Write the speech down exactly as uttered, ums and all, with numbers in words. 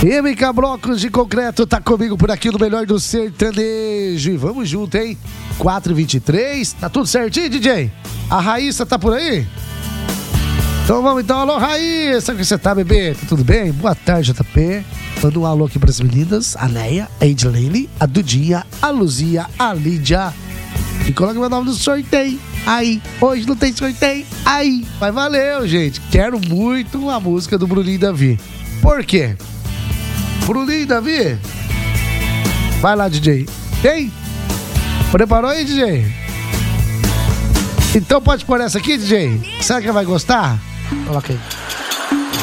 M K Blocos de Concreto tá comigo por aqui no melhor do sertanejo. E vamos junto, hein? quatro e vinte e três. Tá tudo certinho, D J? A Raíssa tá por aí? Então vamos então. Alô, Raíssa. Como você tá, bebê? Tá tudo bem? Boa tarde, J P. Manda um alô aqui pras meninas. A Neia, a Edilene, a Dudinha, a Luzia, a Lídia. E coloca meu nome no sorteio. Aí, hoje não tem sorteio. Aí, mas valeu, gente. Quero muito a música do Bruninho e Davi. Por quê? Bruninho e Davi? Vai lá, D J. Tem? Preparou aí, D J? Então pode pôr essa aqui, D J? Será que ela vai gostar? Coloca aí.